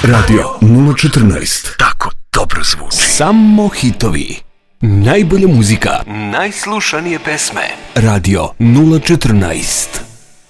Radio 014. Tako dobro zvuči. Samo hitovi. Najbolja muzika. Najslušanije pesme. Radio 014.